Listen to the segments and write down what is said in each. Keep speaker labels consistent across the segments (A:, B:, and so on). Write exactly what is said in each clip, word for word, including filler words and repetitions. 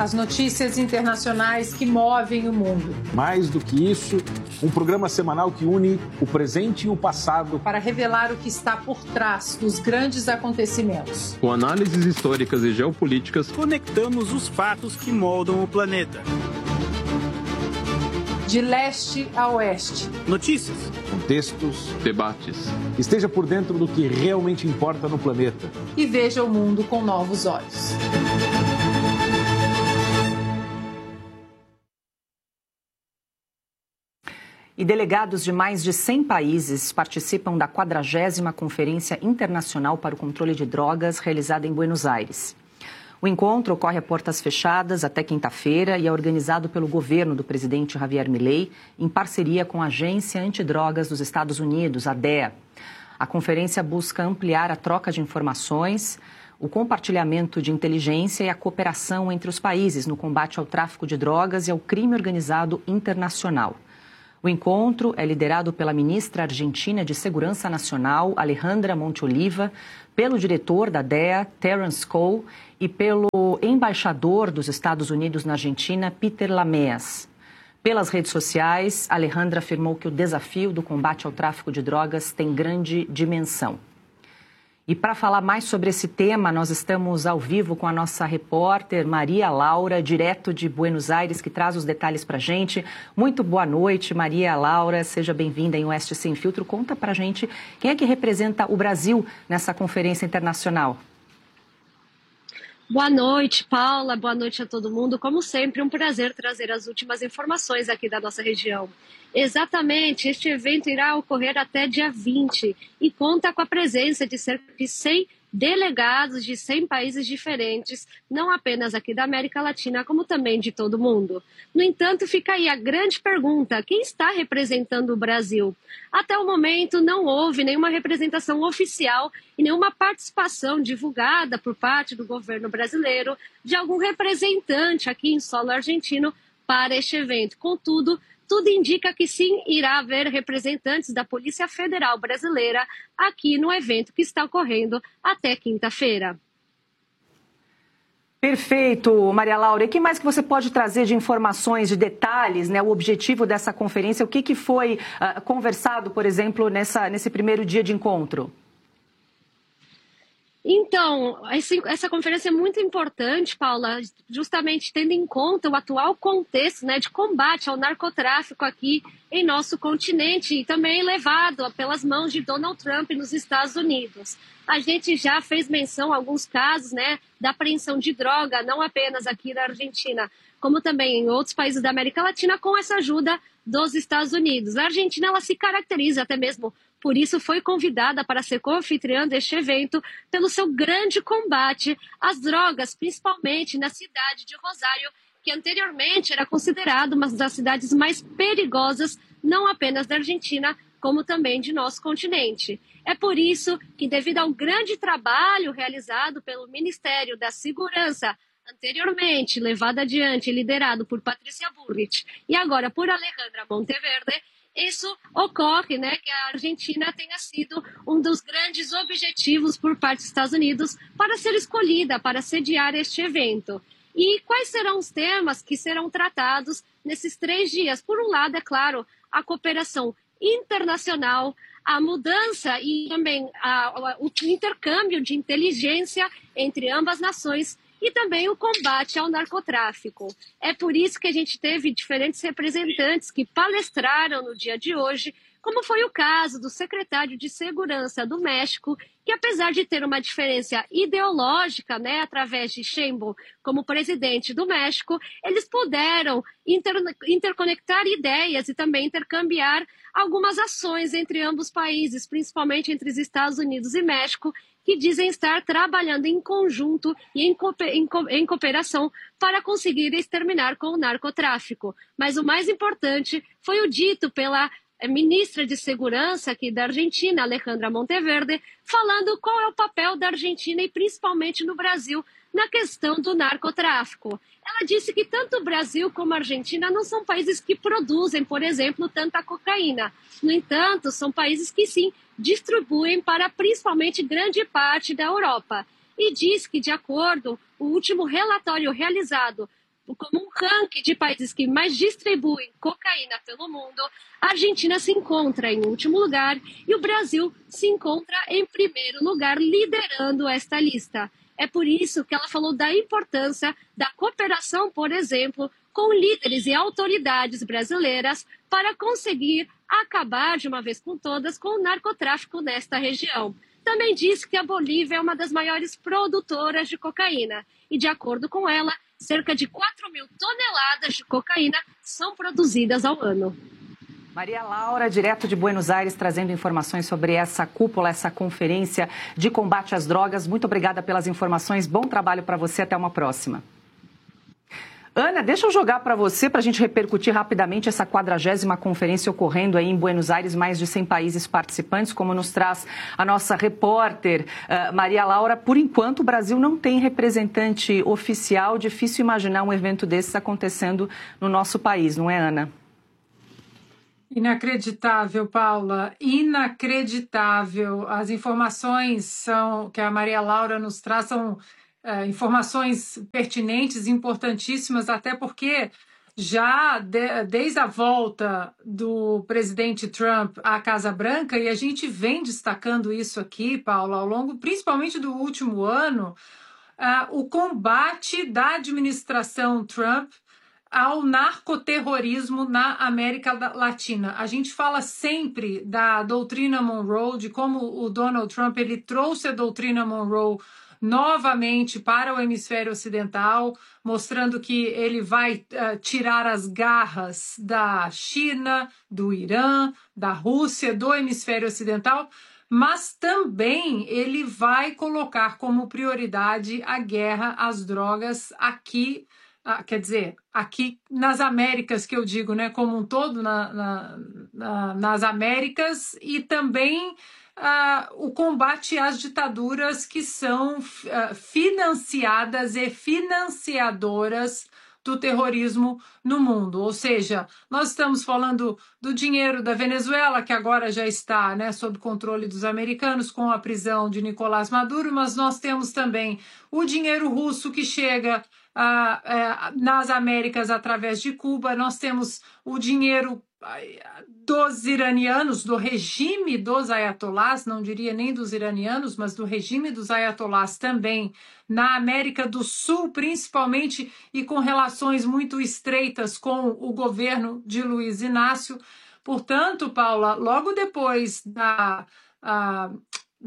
A: As notícias internacionais que movem o mundo.
B: Mais do que isso, um programa semanal que une o presente e o passado
A: para revelar o que está por trás dos grandes acontecimentos.
C: Com análises históricas e geopolíticas,
D: conectamos os fatos que moldam o planeta.
A: De leste a oeste.
D: Notícias,
B: contextos,
C: debates.
B: Esteja por dentro do que realmente importa no planeta.
A: E veja o mundo com novos olhos.
E: E delegados de mais de cem países participam da quadragésima Conferência Internacional para o Controle de Drogas, realizada em Buenos Aires. O encontro ocorre a portas fechadas até quinta-feira e é organizado pelo governo do presidente Javier Milei, em parceria com a Agência Antidrogas dos Estados Unidos, a D E A. A conferência busca ampliar a troca de informações, o compartilhamento de inteligência e a cooperação entre os países no combate ao tráfico de drogas e ao crime organizado internacional. O encontro é liderado pela ministra argentina de Segurança Nacional, Alejandra Monteoliva, pelo diretor da D E A, Terence Cole, e pelo embaixador dos Estados Unidos na Argentina, Peter Lameas. Pelas redes sociais, Alejandra afirmou que o desafio do combate ao tráfico de drogas tem grande dimensão. E para falar mais sobre esse tema, nós estamos ao vivo com a nossa repórter Maria Laura, direto de Buenos Aires, que traz os detalhes para a gente. Muito boa noite, Maria Laura, seja bem-vinda em Oeste Sem Filtro. Conta para a gente quem é que representa o Brasil nessa conferência internacional.
F: Boa noite, Paula. Boa noite a todo mundo. Como sempre, um prazer trazer as últimas informações aqui da nossa região. Exatamente, este evento irá ocorrer até dia vinte e conta com a presença de cerca de cem delegados de cem países diferentes, não apenas aqui da América Latina, como também de todo o mundo. No entanto, fica aí a grande pergunta: quem está representando o Brasil? Até o momento, não houve nenhuma representação oficial e nenhuma participação divulgada por parte do governo brasileiro de algum representante aqui em solo argentino para este evento. Contudo, tudo indica que sim, irá haver representantes da Polícia Federal Brasileira aqui no evento que está ocorrendo até quinta-feira.
E: Perfeito, Maria Laura. E o que mais que você pode trazer de informações, de detalhes, né? O objetivo dessa conferência, o que, que foi uh, conversado, por exemplo, nessa, nesse primeiro dia de encontro?
F: Então, essa conferência é muito importante, Paula, justamente tendo em conta o atual contexto, né, de combate ao narcotráfico aqui em nosso continente e também levado pelas mãos de Donald Trump nos Estados Unidos. A gente já fez menção a alguns casos, né, da apreensão de droga, não apenas aqui na Argentina, como também em outros países da América Latina, com essa ajuda dos Estados Unidos. A Argentina, ela se caracteriza até mesmo por isso foi convidada para ser co-anfitriã deste evento pelo seu grande combate às drogas, principalmente na cidade de Rosário, que anteriormente era considerada uma das cidades mais perigosas, não apenas da Argentina, como também de nosso continente. É por isso que, devido ao grande trabalho realizado pelo Ministério da Segurança, anteriormente levado adiante e liderado por Patrícia Bullrich e agora por Alejandra Monteverde, isso ocorre, né, que a Argentina tenha sido um dos grandes objetivos por parte dos Estados Unidos para ser escolhida, para sediar este evento. E quais serão os temas que serão tratados nesses três dias? Por um lado, é claro, a cooperação internacional, a mudança e também a, a, o intercâmbio de inteligência entre ambas nações e também o combate ao narcotráfico. É por isso que a gente teve diferentes representantes que palestraram no dia de hoje, como foi o caso do secretário de Segurança do México, que apesar de ter uma diferença ideológica, né, através de Sheinbaum como presidente do México, eles puderam inter, interconectar ideias e também intercambiar algumas ações entre ambos os países, principalmente entre os Estados Unidos e México, que dizem estar trabalhando em conjunto e em, em, em cooperação para conseguir exterminar com o narcotráfico. Mas o mais importante foi o dito pela ministra de Segurança aqui da Argentina, Alejandra Monteverde, falando qual é o papel da Argentina e principalmente no Brasil na questão do narcotráfico. Ela disse que tanto o Brasil como a Argentina não são países que produzem, por exemplo, tanta cocaína. No entanto, são países que sim distribuem para principalmente grande parte da Europa. E diz que, de acordo com o último relatório realizado como um ranking de países que mais distribuem cocaína pelo mundo, a Argentina se encontra em último lugar e o Brasil se encontra em primeiro lugar, liderando esta lista. É por isso que ela falou da importância da cooperação, por exemplo, com líderes e autoridades brasileiras para conseguir acabar de uma vez por todas com o narcotráfico nesta região. Também disse que a Bolívia é uma das maiores produtoras de cocaína e, de acordo com ela, cerca de quatro mil toneladas de cocaína são produzidas ao ano.
E: Maria Laura, direto de Buenos Aires, trazendo informações sobre essa cúpula, essa conferência de combate às drogas. Muito obrigada pelas informações, bom trabalho para você, até uma próxima. Ana, deixa eu jogar para você, para a gente repercutir rapidamente essa quadragésima conferência ocorrendo aí em Buenos Aires, mais de cem países participantes, como nos traz a nossa repórter uh, Maria Laura. Por enquanto, o Brasil não tem representante oficial, difícil imaginar um evento desses acontecendo no nosso país, não é, Ana?
A: Inacreditável, Paula, inacreditável. As informações são, que a Maria Laura nos traz são é, informações pertinentes, importantíssimas, até porque já de, desde a volta do presidente Trump à Casa Branca, e a gente vem destacando isso aqui, Paula, ao longo principalmente do último ano, uh, o combate da administração Trump ao narcoterrorismo na América Latina. A gente fala sempre da doutrina Monroe, de como o Donald Trump ele trouxe a doutrina Monroe novamente para o hemisfério ocidental, mostrando que ele vai uh, tirar as garras da China, do Irã, da Rússia, do hemisfério ocidental, mas também ele vai colocar como prioridade a guerra às drogas aqui, Ah, quer dizer, aqui nas Américas, que eu digo, né, como um todo, na, na, na, nas Américas, e também ah, o combate às ditaduras que são ah, financiadas e financiadoras do terrorismo no mundo. Ou seja, nós estamos falando do dinheiro da Venezuela, que agora já está, né, sob controle dos americanos com a prisão de Nicolás Maduro, mas nós temos também o dinheiro russo que chega Uh, uh, nas Américas através de Cuba. Nós temos o dinheiro uh, dos iranianos, do regime dos ayatolás, não diria nem dos iranianos, mas do regime dos ayatolás também na América do Sul, principalmente, e com relações muito estreitas com o governo de Luiz Inácio. Portanto, Paula, logo depois da uh,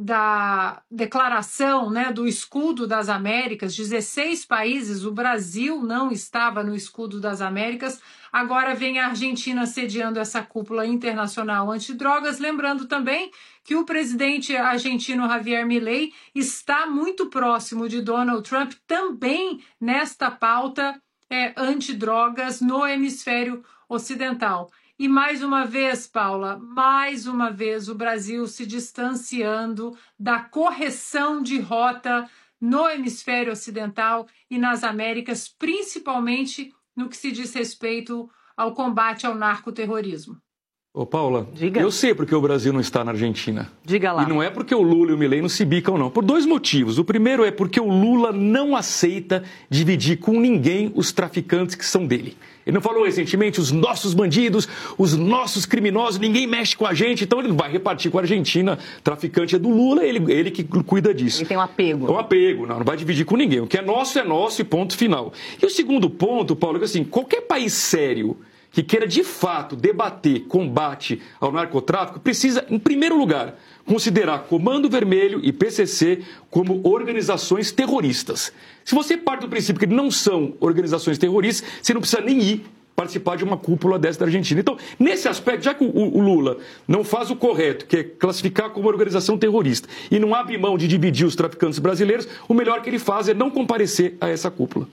A: da declaração, né, do escudo das Américas, dezesseis países, o Brasil não estava no escudo das Américas, agora vem a Argentina sediando essa cúpula internacional antidrogas, lembrando também que o presidente argentino Javier Milei está muito próximo de Donald Trump, também nesta pauta é, antidrogas no hemisfério ocidental. E mais uma vez, Paula, mais uma vez o Brasil se distanciando da correção de rota no hemisfério ocidental e nas Américas, principalmente no que se diz respeito ao combate ao narcoterrorismo.
C: Ô, Paula,
E: Diga.
C: Eu sei porque o Brasil não está na Argentina.
E: Diga lá.
C: E não é porque o Lula e o Milei não se bicam, não. Por dois motivos. O primeiro é porque o Lula não aceita dividir com ninguém os traficantes que são dele. Ele não falou recentemente, os nossos bandidos, os nossos criminosos, ninguém mexe com a gente, então ele vai repartir com a Argentina. Traficante é do Lula, ele, ele que cuida disso.
E: Ele tem um apego.
C: É um apego, não, não vai dividir com ninguém. O que é nosso é nosso e ponto final. E o segundo ponto, Paulo, é que assim, qualquer país sério que queira de fato debater combate ao narcotráfico, precisa, em primeiro lugar, considerar Comando Vermelho e P C C como organizações terroristas. Se você parte do princípio que não são organizações terroristas, você não precisa nem ir participar de uma cúpula dessa da Argentina. Então, nesse aspecto, já que o, o Lula não faz o correto, que é classificar como organização terrorista, e não abre mão de dividir os traficantes brasileiros, o melhor que ele faz é não comparecer a essa cúpula.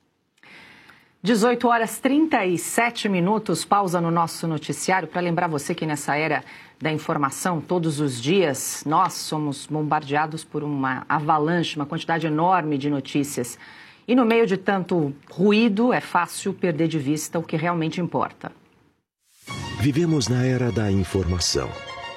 E: dezoito horas e trinta e sete minutos, pausa no nosso noticiário, para lembrar você que nessa era da informação, todos os dias, nós somos bombardeados por uma avalanche, uma quantidade enorme de notícias. E no meio de tanto ruído, é fácil perder de vista o que realmente importa.
G: Vivemos na era da informação,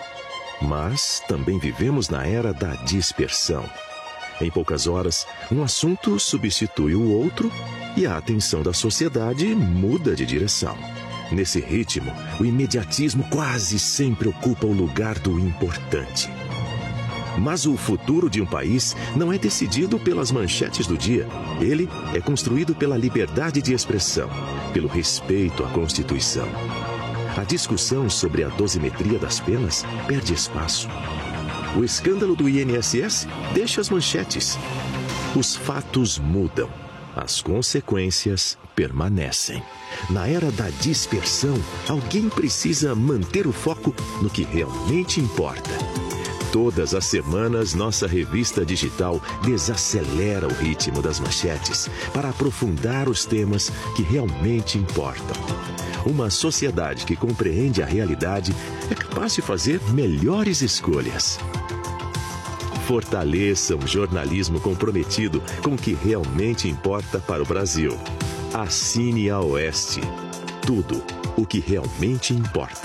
G: mas também vivemos na era da dispersão. Em poucas horas, um assunto substitui o outro e a atenção da sociedade muda de direção. Nesse ritmo, o imediatismo quase sempre ocupa o lugar do importante. Mas o futuro de um país não é decidido pelas manchetes do dia. Ele é construído pela liberdade de expressão, pelo respeito à Constituição. A discussão sobre a dosimetria das penas perde espaço. O escândalo do I N S S deixa as manchetes. Os fatos mudam. As consequências permanecem. Na era da dispersão, alguém precisa manter o foco no que realmente importa. Todas as semanas, nossa revista digital desacelera o ritmo das manchetes para aprofundar os temas que realmente importam. Uma sociedade que compreende a realidade é capaz de fazer melhores escolhas. Fortaleça um jornalismo comprometido com o que realmente importa para o Brasil. Assine a Oeste. Tudo o que realmente importa.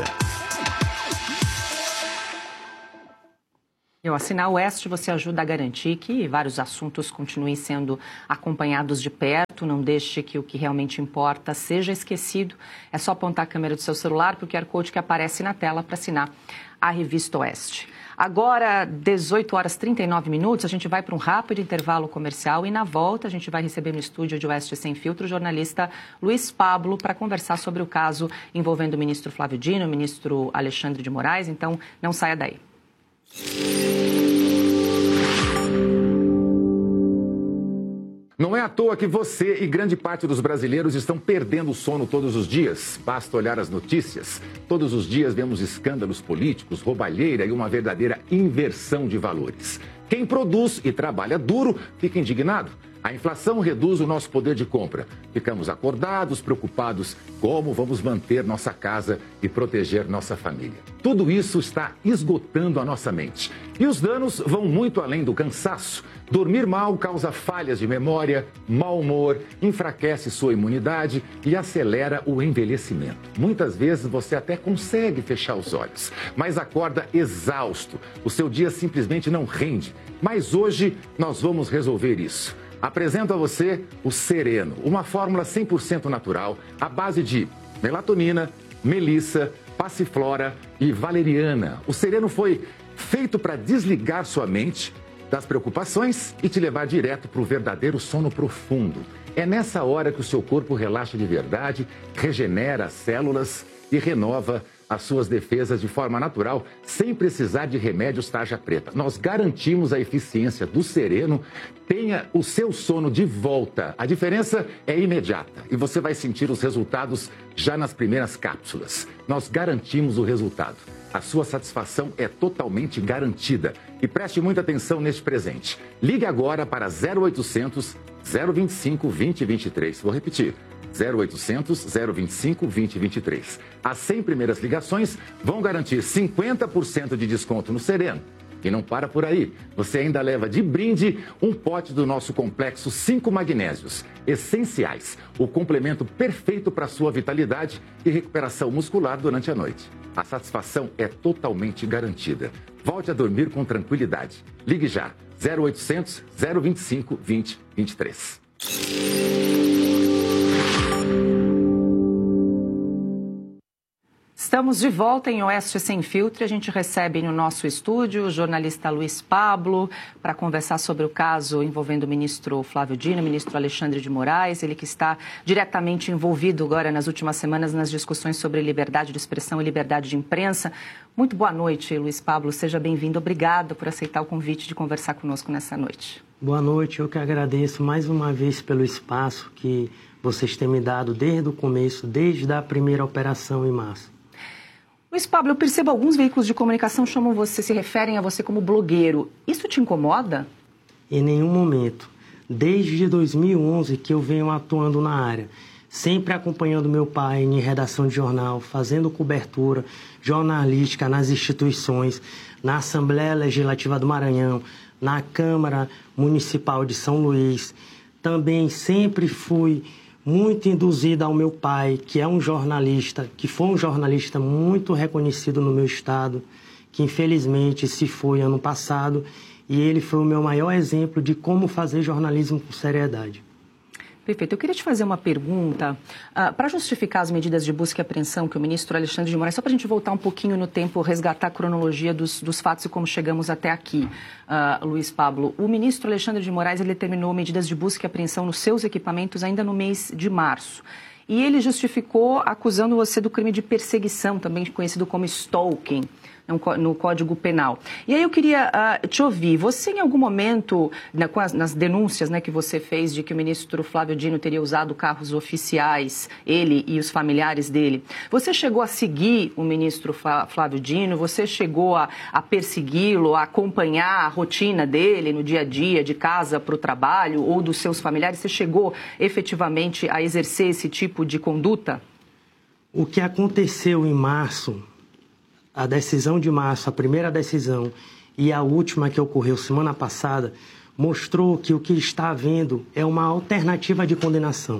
E: Ao assinar o Oeste, você ajuda a garantir que vários assuntos continuem sendo acompanhados de perto, não deixe que o que realmente importa seja esquecido. É só apontar a câmera do seu celular para o Q R Code que aparece na tela para assinar a revista Oeste. Agora, dezoito horas e trinta e nove minutos, a gente vai para um rápido intervalo comercial e na volta a gente vai receber no estúdio de Oeste Sem Filtro o jornalista Luiz Pablo para conversar sobre o caso envolvendo o ministro Flávio Dino, o ministro Alexandre de Moraes, então não saia daí.
B: Não é à toa que você e grande parte dos brasileiros estão perdendo o sono todos os dias. Basta olhar as notícias. Todos os dias vemos escândalos políticos, roubalheira e uma verdadeira inversão de valores. Quem produz e trabalha duro fica indignado. A inflação reduz o nosso poder de compra. Ficamos acordados, preocupados como vamos manter nossa casa e proteger nossa família. Tudo isso está esgotando a nossa mente. E os danos vão muito além do cansaço. Dormir mal causa falhas de memória, mau humor, enfraquece sua imunidade e acelera o envelhecimento. Muitas vezes você até consegue fechar os olhos, mas acorda exausto. O seu dia simplesmente não rende. Mas hoje nós vamos resolver isso. Apresento a você o Sereno, uma fórmula cem por cento natural, à base de melatonina, melissa, passiflora e valeriana. O Sereno foi feito para desligar sua mente das preocupações e te levar direto para o verdadeiro sono profundo. É nessa hora que o seu corpo relaxa de verdade, regenera as células e renova as suas defesas de forma natural, sem precisar de remédios tarja preta. Nós garantimos a eficiência do Sereno. Tenha o seu sono de volta. A diferença é imediata e você vai sentir os resultados já nas primeiras cápsulas. Nós garantimos o resultado. A sua satisfação é totalmente garantida. E preste muita atenção neste presente. Ligue agora para zero oitocentos, zero vinte e cinco, vinte e vinte e três. Vou repetir. zero oitocentos, zero vinte e cinco, vinte e vinte e três. As cem primeiras ligações vão garantir cinquenta por cento de desconto no Sereno. E não para por aí. Você ainda leva de brinde um pote do nosso complexo cinco magnésios, essenciais, o complemento perfeito para a sua vitalidade e recuperação muscular durante a noite. A satisfação é totalmente garantida. Volte a dormir com tranquilidade. Ligue já. zero oitocentos, zero vinte e cinco, vinte e vinte e três.
E: Estamos de volta em Oeste Sem Filtro. A gente recebe no nosso estúdio o jornalista Luiz Pablo para conversar sobre o caso envolvendo o ministro Flávio Dino, o ministro Alexandre de Moraes, ele que está diretamente envolvido agora nas últimas semanas nas discussões sobre liberdade de expressão e liberdade de imprensa. Muito boa noite, Luiz Pablo. Seja bem-vindo. Obrigado por aceitar o convite de conversar conosco nessa noite.
H: Boa noite. Eu que agradeço mais uma vez pelo espaço que vocês têm me dado desde o começo, desde a primeira operação em março.
E: Luiz Pablo, eu percebo alguns veículos de comunicação chamam você, se referem a você como blogueiro. Isso te incomoda?
H: Em nenhum momento. Desde dois mil e onze que eu venho atuando na área, sempre acompanhando meu pai em redação de jornal, fazendo cobertura jornalística nas instituições, na Assembleia Legislativa do Maranhão, na Câmara Municipal de São Luís. Também sempre fui muito induzida ao meu pai, que é um jornalista, que foi um jornalista muito reconhecido no meu estado, que infelizmente se foi ano passado, e ele foi o meu maior exemplo de como fazer jornalismo com seriedade.
E: Perfeito. Eu queria te fazer uma pergunta. Uh, para justificar as medidas de busca e apreensão que o ministro Alexandre de Moraes, só para a gente voltar um pouquinho no tempo, resgatar a cronologia dos, dos fatos e como chegamos até aqui, uh, Luiz Pablo. O ministro Alexandre de Moraes ele determinou medidas de busca e apreensão nos seus equipamentos ainda no mês de março. E ele justificou acusando você do crime de perseguição, também conhecido como stalking, no Código Penal. E aí eu queria uh, te ouvir. Você, em algum momento, na, com as, nas denúncias, né, que você fez de que o ministro Flávio Dino teria usado carros oficiais, ele e os familiares dele, você chegou a seguir o ministro Flávio Dino? Você chegou a, a persegui-lo, a acompanhar a rotina dele no dia a dia, de casa para o trabalho, ou dos seus familiares? Você chegou efetivamente a exercer esse tipo de conduta?
H: O que aconteceu em março, a decisão de março, a primeira decisão e a última que ocorreu semana passada, mostrou que o que está havendo é uma alternativa de condenação.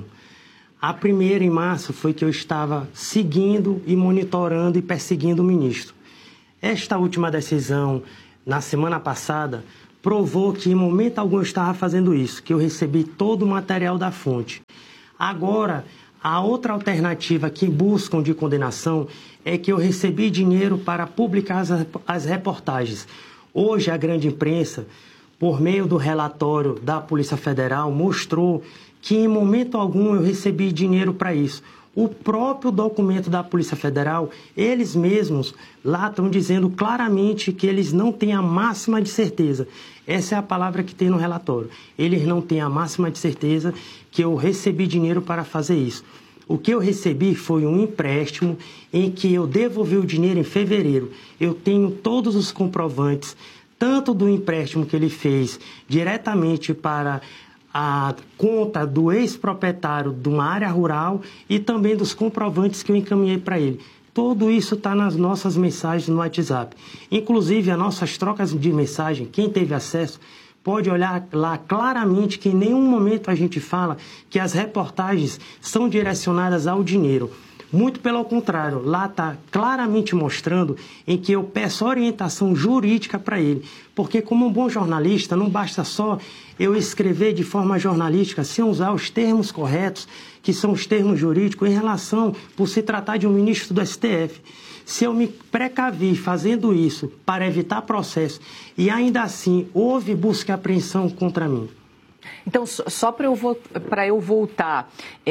H: A primeira, em março, foi que eu estava seguindo e monitorando e perseguindo o ministro. Esta última decisão, na semana passada, provou que em momento algum eu estava fazendo isso, que eu recebi todo o material da fonte. Agora, a outra alternativa que buscam de condenação é que eu recebi dinheiro para publicar as, as reportagens. Hoje, a grande imprensa, por meio do relatório da Polícia Federal, mostrou que em momento algum eu recebi dinheiro para isso. O próprio documento da Polícia Federal, eles mesmos lá estão dizendo claramente que eles não têm a máxima de certeza. Essa é a palavra que tem no relatório. Eles não têm a máxima de certeza que eu recebi dinheiro para fazer isso. O que eu recebi foi um empréstimo em que eu devolvi o dinheiro em fevereiro. Eu tenho todos os comprovantes, tanto do empréstimo que ele fez diretamente para a conta do ex-proprietário de uma área rural e também dos comprovantes que eu encaminhei para ele. Tudo isso está nas nossas mensagens no WhatsApp. Inclusive, as nossas trocas de mensagem, quem teve acesso, pode olhar lá claramente que em nenhum momento a gente fala que as reportagens são direcionadas ao dinheiro. Muito pelo contrário, lá está claramente mostrando em que eu peço orientação jurídica para ele. Porque como um bom jornalista, não basta só eu escrever de forma jornalística sem usar os termos corretos, que são os termos jurídicos, em relação, por se tratar de um ministro do S T F. Se eu me precavi fazendo isso para evitar processo e ainda assim houve busca e apreensão contra mim.
E: Então, só para eu, para eu voltar,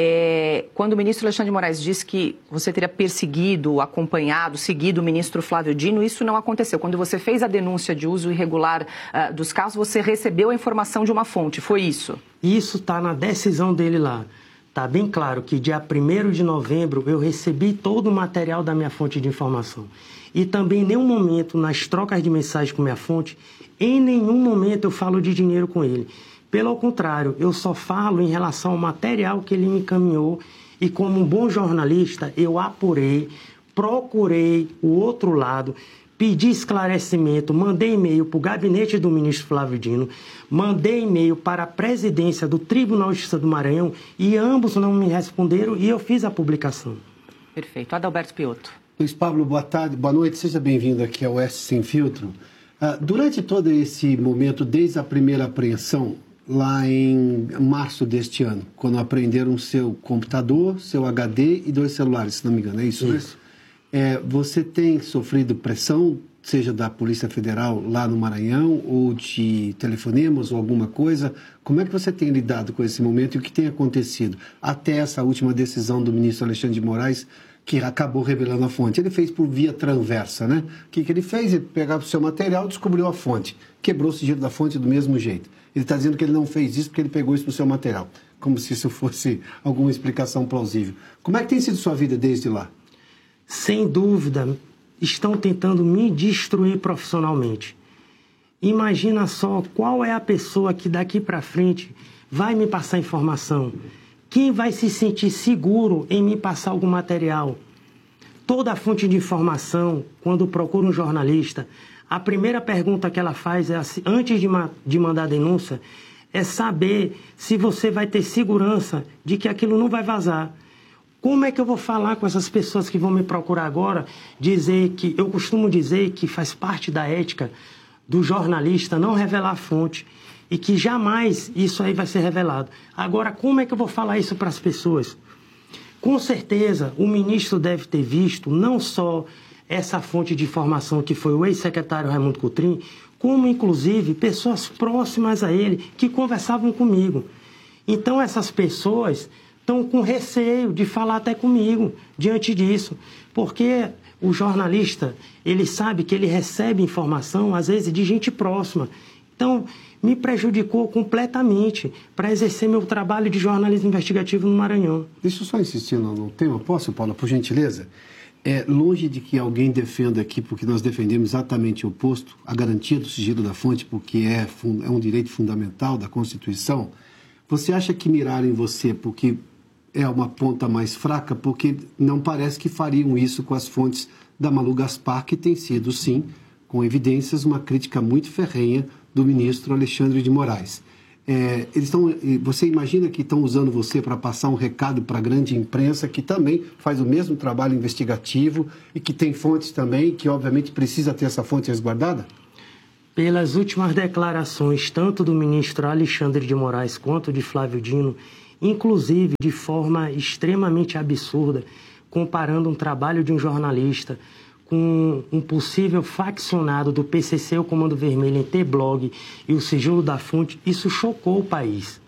E: é, quando o ministro Alexandre de Moraes disse que você teria perseguido, acompanhado, seguido o ministro Flávio Dino, isso não aconteceu. Quando você fez a denúncia de uso irregular uh, dos carros, você recebeu a informação de uma fonte, foi isso?
H: Isso está na decisão dele lá. Está bem claro que dia primeiro de novembro eu recebi todo o material da minha fonte de informação. E também em nenhum momento, nas trocas de mensagem com minha fonte, em nenhum momento eu falo de dinheiro com ele. Pelo contrário, eu só falo em relação ao material que ele me encaminhou e como um bom jornalista eu apurei, procurei o outro lado, pedi esclarecimento, mandei e-mail para o gabinete do ministro Flávio Dino, mandei e-mail para a presidência do Tribunal de Justiça do Maranhão e ambos não me responderam e eu fiz a publicação.
E: Perfeito. Adalberto Piotto.
I: Luiz Pablo, boa tarde, boa noite, seja bem-vindo aqui ao Oeste Sem Filtro. Uh, durante todo esse momento, desde a primeira apreensão, lá em março deste ano, quando apreenderam seu computador, seu H D e dois celulares, se não me engano, é isso? Isso. É, você tem sofrido pressão, seja da Polícia Federal lá no Maranhão, ou de telefonemas ou alguma coisa? Como é que você tem lidado com esse momento e o que tem acontecido até essa última decisão do ministro Alexandre de Moraes, que acabou revelando a fonte? Ele fez por via transversa, né? O que, que ele fez? Ele pegava o seu material, descobriu a fonte, quebrou o sigilo da fonte do mesmo jeito. Ele está dizendo que ele não fez isso porque ele pegou isso no seu material, como se isso fosse alguma explicação plausível. Como é que tem sido sua vida desde lá?
H: Sem dúvida, estão tentando me destruir profissionalmente. Imagina só qual é a pessoa que daqui para frente vai me passar informação. Quem vai se sentir seguro em me passar algum material? Toda a fonte de informação, quando procura um jornalista, a primeira pergunta que ela faz, é assim, antes de, ma de mandar a denúncia, é saber se você vai ter segurança de que aquilo não vai vazar. Como é que eu vou falar com essas pessoas que vão me procurar agora, dizer que, eu costumo dizer que faz parte da ética do jornalista não revelar a fonte. e que jamais isso aí vai ser revelado. Agora, como é que eu vou falar isso para as pessoas? Com certeza, o ministro deve ter visto não só essa fonte de informação que foi o ex-secretário Raimundo Cotrim, como, inclusive, pessoas próximas a ele que conversavam comigo. Então, essas pessoas estão com receio de falar até comigo diante disso, porque o jornalista, ele sabe que ele recebe informação, às vezes, de gente próxima. Então, me prejudicou completamente para exercer meu trabalho de jornalismo investigativo no Maranhão.
I: Deixa eu só insistir no, no tema. Posso, Paula, por gentileza? É longe de que alguém defenda aqui, porque nós defendemos exatamente o oposto, a garantia do sigilo da fonte, porque é, é um direito fundamental da Constituição. Você acha que miraram em você porque é uma ponta mais fraca? Porque não parece que fariam isso com as fontes da Malu Gaspar, que tem sido, sim, com evidências, uma crítica muito ferrenha do ministro Alexandre de Moraes. É, eles estão, você imagina que estão usando você para passar um recado para a grande imprensa, que também faz o mesmo trabalho investigativo e que tem fontes também, que obviamente precisa ter essa fonte resguardada?
H: Pelas últimas declarações, tanto do ministro Alexandre de Moraes quanto de Flávio Dino, inclusive de forma extremamente absurda, comparando um trabalho de um jornalista com um possível faccionado do P C C, o Comando Vermelho, em ter blog e o sigilo da fonte, isso chocou o país.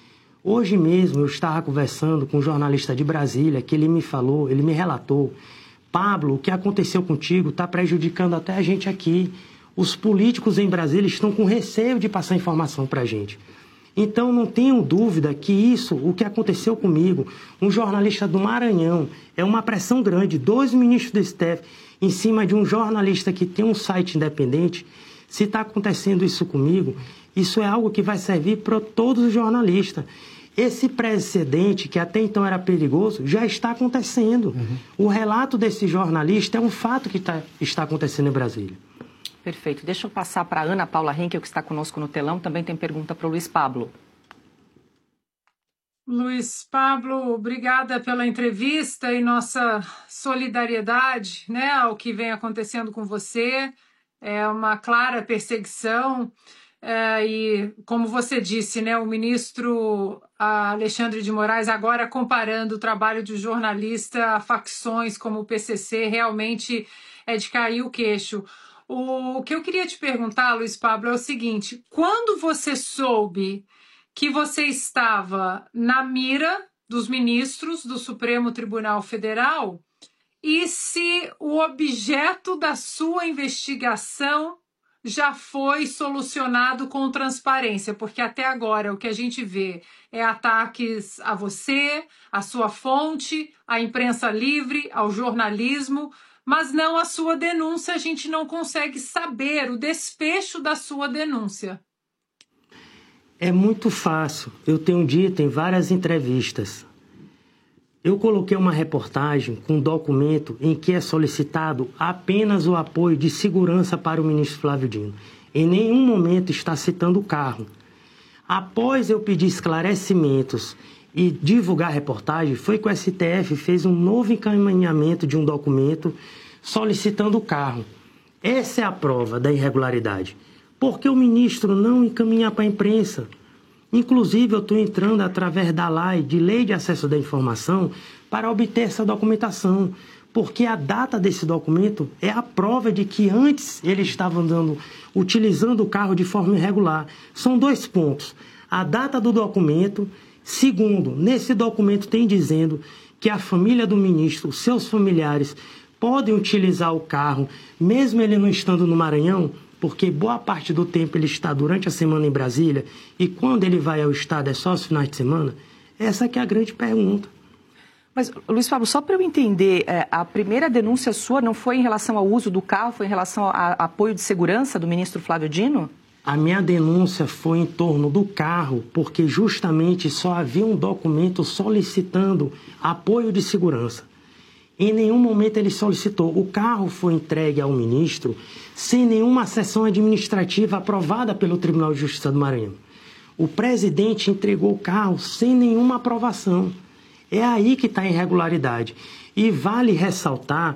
H: Hoje mesmo eu estava conversando com um jornalista de Brasília, que ele me falou, ele me relatou: Pablo, o que aconteceu contigo está prejudicando até a gente aqui. Os políticos em Brasília estão com receio de passar informação para a gente. Então, não tenho dúvida que isso, o que aconteceu comigo, um jornalista do Maranhão, é uma pressão grande, dois ministros do S T F, em cima de um jornalista que tem um site independente. Se está acontecendo isso comigo, isso é algo que vai servir para todos os jornalistas. Esse precedente, que até então era perigoso, já está acontecendo. Uhum. O relato desse jornalista é um fato que tá, está acontecendo em Brasília.
E: Perfeito. Deixa eu passar para a Ana Paula Henkel, que está conosco no telão. Também tem pergunta para o Luiz Pablo.
A: Luiz Pablo, obrigada pela entrevista e nossa solidariedade, né, ao que vem acontecendo com você. É uma clara perseguição é, e, como você disse, né, o ministro Alexandre de Moraes agora comparando o trabalho de jornalista a facções como o P C C, realmente é de cair o queixo. O que eu queria te perguntar, Luiz Pablo, é o seguinte: quando você soube que você estava na mira dos ministros do Supremo Tribunal Federal e se o objeto da sua investigação já foi solucionado com transparência? Porque até agora o que a gente vê é ataques a você, a sua fonte, à imprensa livre, ao jornalismo, mas não a sua denúncia. A gente não consegue saber o desfecho da sua denúncia.
H: É muito fácil. Eu tenho dito em várias entrevistas. Eu coloquei uma reportagem com um documento em que é solicitado apenas o apoio de segurança para o ministro Flávio Dino. Em nenhum momento está citando o carro. Após eu pedir esclarecimentos e divulgar a reportagem, foi que o S T F fez um novo encaminhamento de um documento solicitando o carro. Essa é a prova da irregularidade. Porque o ministro não encaminha para a imprensa? Inclusive, eu estou entrando através da L A I, de Lei de Acesso da Informação, para obter essa documentação. Porque a data desse documento é a prova de que antes ele estava andando, utilizando o carro de forma irregular. São dois pontos: a data do documento. Segundo, nesse documento tem dizendo que a família do ministro, seus familiares, podem utilizar o carro, mesmo ele não estando no Maranhão, porque boa parte do tempo ele está durante a semana em Brasília e quando ele vai ao estado é só os finais de semana. Essa que é a grande pergunta.
E: Mas, Luiz Pablo, só para eu entender, a primeira denúncia sua não foi em relação ao uso do carro, foi em relação a apoio de segurança do ministro Flávio Dino?
H: A minha denúncia foi em torno do carro, porque justamente só havia um documento solicitando apoio de segurança. Em nenhum momento ele solicitou. O carro foi entregue ao ministro sem nenhuma sessão administrativa aprovada pelo Tribunal de Justiça do Maranhão. O presidente entregou o carro sem nenhuma aprovação. É aí que está a irregularidade. E vale ressaltar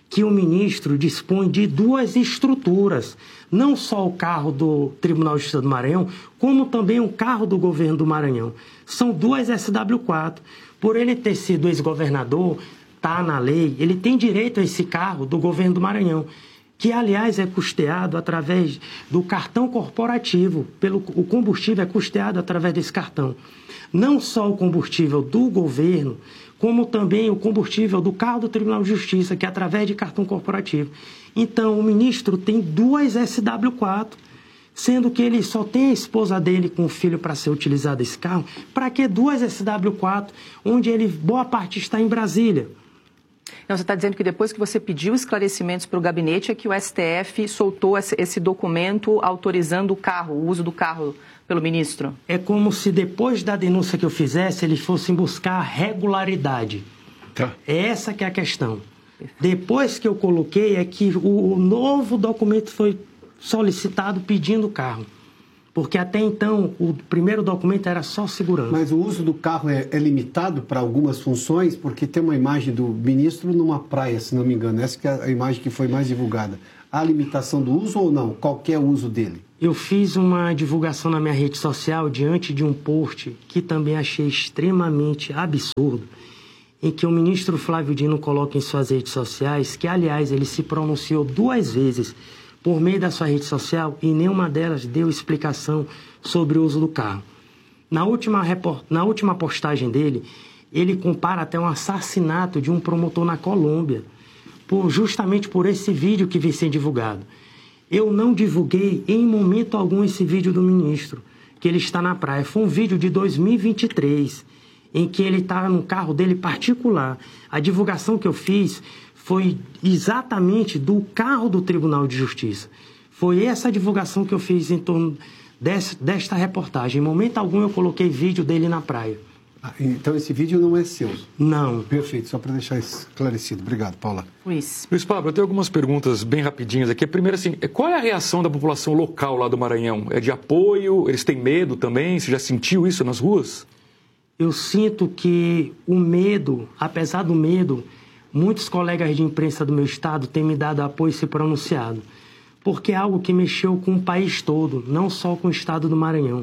H: que o ministro dispõe de duas estruturas, não só o carro do Tribunal de Justiça do Maranhão, como também o carro do governo do Maranhão. São duas S W quatro. Por ele ter sido ex-governador, está na lei, ele tem direito a esse carro do governo do Maranhão, que, aliás, é custeado através do cartão corporativo. Pelo, o combustível é custeado através desse cartão. Não só o combustível do governo, como também o combustível do carro do Tribunal de Justiça, que é através de cartão corporativo. Então, o ministro tem duas S W quatro, sendo que ele só tem a esposa dele com o filho para ser utilizado esse carro. Para que duas S W quatro, onde ele, boa parte está em Brasília?
E: Não, você está dizendo que depois que você pediu esclarecimentos para o gabinete é que o S T F soltou esse, esse documento autorizando o carro, o uso do carro pelo ministro? É como se depois da denúncia que eu fizesse, eles fossem buscar regularidade. Tá. Essa que é a questão. Depois que eu coloquei é que o, o novo documento foi solicitado pedindo o carro. Porque até então, o primeiro documento era só segurança.
I: Mas o uso do carro é, é limitado para algumas funções? Porque tem uma imagem do ministro numa praia, se não me engano. Essa que é a imagem que foi mais divulgada. Há limitação do uso ou não? Qualquer uso dele?
H: Eu fiz uma divulgação na minha rede social diante de um post que também achei extremamente absurdo, em que o ministro Flávio Dino coloca em suas redes sociais, que, aliás, ele se pronunciou duas vezes por meio da sua rede social e nenhuma delas deu explicação sobre o uso do carro. Na última, report... Na última postagem dele, ele compara até um assassinato de um promotor na Colômbia, por... justamente por esse vídeo que vem sendo divulgado. Eu não divulguei em momento algum esse vídeo do ministro, que ele está na praia. Foi um vídeo de dois mil e vinte e três, em que ele está no carro dele particular. A divulgação que eu fiz foi exatamente do carro do Tribunal de Justiça. Foi essa divulgação que eu fiz em torno desse, desta reportagem. Em momento algum eu coloquei vídeo dele na praia.
I: Ah, então esse vídeo não é seu?
H: Não.
I: Perfeito, só para deixar esclarecido. Obrigado, Paula.
E: Luiz.
C: Luiz Pablo, eu tenho algumas perguntas bem rapidinhas aqui. Primeiro, assim, qual é a reação da população local lá do Maranhão? É de apoio? Eles têm medo também? Você já sentiu isso nas ruas?
H: Eu sinto que o medo, apesar do medo, muitos colegas de imprensa do meu estado têm me dado apoio e se pronunciado, porque é algo que mexeu com o país todo, não só com o estado do Maranhão.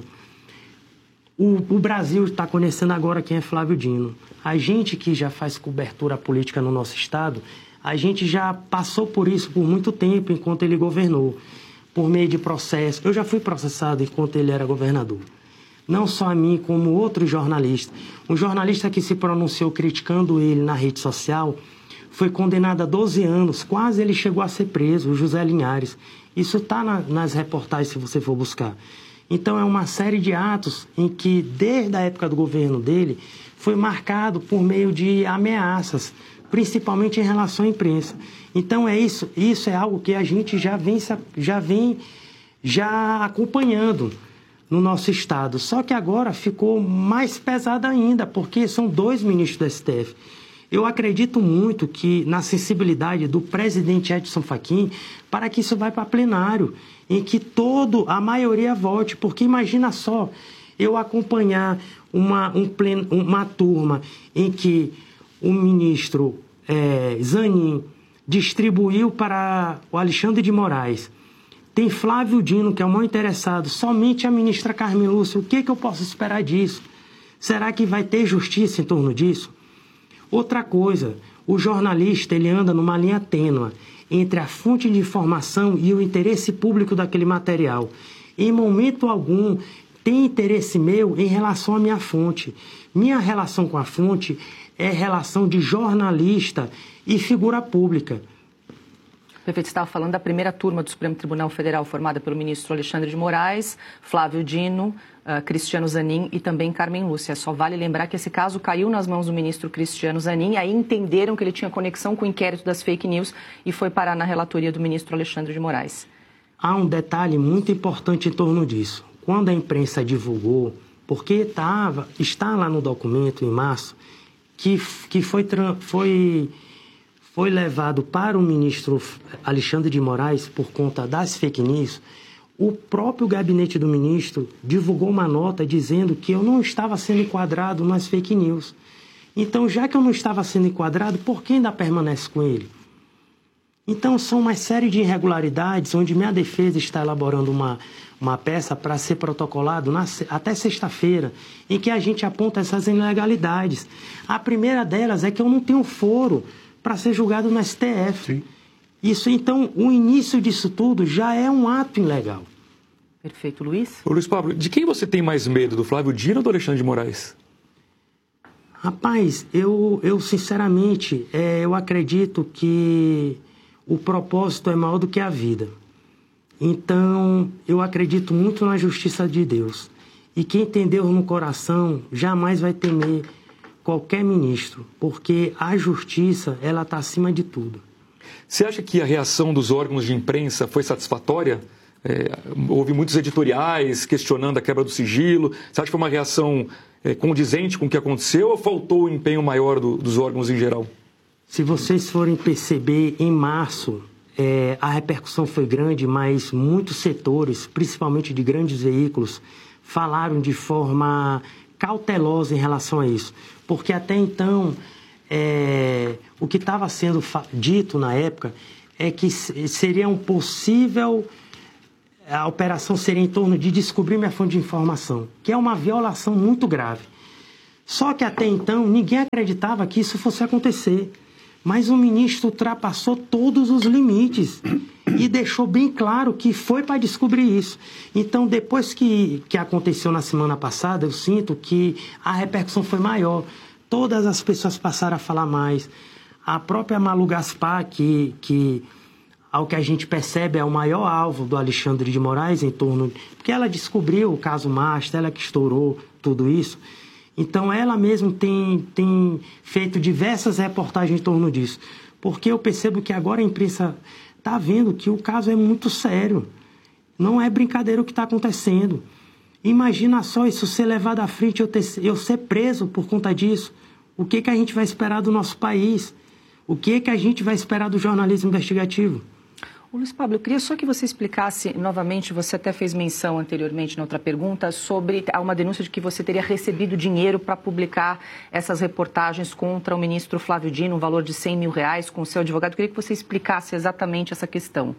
H: O, o Brasil está conhecendo agora quem é Flávio Dino. A gente que já faz cobertura política no nosso estado, a gente já passou por isso por muito tempo enquanto ele governou, por meio de processo. Eu já fui processado enquanto ele era governador. Não só a mim, como outros jornalistas. Um jornalista que se pronunciou criticando ele na rede social foi condenado a doze anos, quase ele chegou a ser preso, o José Linhares. Isso está na, nas reportagens, se você for buscar. Então, é uma série de atos em que, desde a época do governo dele, foi marcado por meio de ameaças, principalmente em relação à imprensa. Então, é isso, isso é algo que a gente já vem, já vem já acompanhando no nosso estado. Só que agora ficou mais pesado ainda, porque são dois ministros do S T F. Eu acredito muito que na sensibilidade do presidente Edson Fachin para que isso vá para plenário, em que todo, a maioria vote, porque imagina só, eu acompanhar uma, um plen, uma turma em que o ministro é, Zanin distribuiu para o Alexandre de Moraes, tem Flávio Dino, que é o maior interessado, somente a ministra Carmen Lúcia. O que, que eu posso esperar disso? Será que vai ter justiça em torno disso? Outra coisa, o jornalista ele anda numa linha tênue entre a fonte de informação e o interesse público daquele material. Em momento algum, tem interesse meu em relação à minha fonte. Minha relação com a fonte é relação de jornalista e figura pública.
E: Prefeito, você estava falando da primeira turma do Supremo Tribunal Federal, formada pelo ministro Alexandre de Moraes, Flávio Dino, uh, Cristiano Zanin e também Carmen Lúcia. Só vale lembrar que esse caso caiu nas mãos do ministro Cristiano Zanin, aí entenderam que ele tinha conexão com o inquérito das fake news e foi parar na relatoria do ministro Alexandre de Moraes.
H: Há um detalhe muito importante em torno disso. Quando a imprensa divulgou, porque tava, está lá no documento, em março, que, que foi... foi foi levado para o ministro Alexandre de Moraes por conta das fake news, o próprio gabinete do ministro divulgou uma nota dizendo que eu não estava sendo enquadrado nas fake news. Então, já que eu não estava sendo enquadrado, por que ainda permanece com ele? Então, são uma série de irregularidades onde minha defesa está elaborando uma, uma peça para ser protocolado na, até sexta-feira, em que a gente aponta essas ilegalidades. A primeira delas é que eu não tenho foro para ser julgado no S T F. Sim. Isso, então, o início disso tudo já é um ato ilegal.
E: Perfeito, Luiz.
C: Ô, Luiz Pablo, de quem você tem mais medo, do Flávio Dino ou do Alexandre de Moraes?
H: Rapaz, eu, eu sinceramente, é, eu acredito que o propósito é maior do que a vida. Então, eu acredito muito na justiça de Deus. E quem tem Deus no coração jamais vai temer qualquer ministro, porque a justiça, ela está acima de tudo.
C: Você acha que a reação dos órgãos de imprensa foi satisfatória? É, houve muitos editoriais questionando a quebra do sigilo. Você acha que foi uma reação é, condizente com o que aconteceu ou faltou o empenho maior do, dos órgãos em geral?
H: Se vocês forem perceber, em março, é, a repercussão foi grande, mas muitos setores, principalmente de grandes veículos, falaram de forma cautelosa em relação a isso. Porque até então, é, o que estava sendo dito na época é que seria um possível... A operação seria em torno de descobrir minha fonte de informação, que é uma violação muito grave. Só que até então, ninguém acreditava que isso fosse acontecer. Mas o ministro ultrapassou todos os limites e deixou bem claro que foi para descobrir isso. Então, depois que, que aconteceu na semana passada, eu sinto que a repercussão foi maior. Todas as pessoas passaram a falar mais. A própria Malu Gaspar, que, que ao que a gente percebe é o maior alvo do Alexandre de Moraes em torno... Porque ela descobriu o caso Master, ela que estourou tudo isso. Então, ela mesma tem, tem feito diversas reportagens em torno disso. Porque eu percebo que agora a imprensa está vendo que o caso é muito sério. Não é brincadeira o que está acontecendo. Imagina só isso ser levado à frente e eu, ter, eu ser preso por conta disso. O que, que a gente vai esperar do nosso país? O que, que a gente vai esperar do jornalismo investigativo?
E: O Luiz Pablo, eu queria só que você explicasse novamente, você até fez menção anteriormente na outra pergunta, sobre uma denúncia de que você teria recebido dinheiro para publicar essas reportagens contra o ministro Flávio Dino, um valor de cem mil reais com o seu advogado. Eu queria que você explicasse exatamente essa questão.